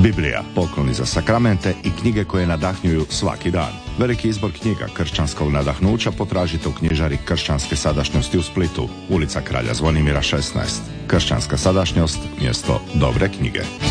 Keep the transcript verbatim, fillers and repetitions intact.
Biblija, pokloni za sakramente i knjige koje nadahnjuju svaki dan. Veliki izbor knjiga kršćanskog nadahnuća potražite u knjižari Kršćanske sadašnjosti u Splitu, ulica Kralja Zvonimira šesnaest. Kršćanska sadašnjost, mjesto dobre knjige.